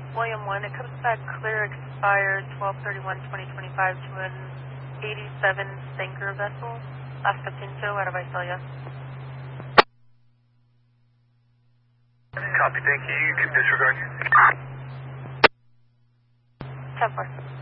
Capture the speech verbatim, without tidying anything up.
William one, it comes back clear expired twelve thirty-one twenty twenty-five to an eighty-seven Stanker vessel, Hasta Pinto out of Visalia. Copy, thank you. You can disregard. ten four.